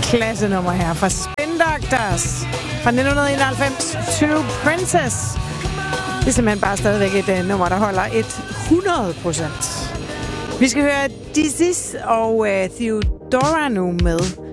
klasse nummer her fra Spin Doctors fra 1991, True Princess. Det er simpelthen bare stadigvæk et nummer, der holder 100%. Vi skal høre Disease og Theodora nu med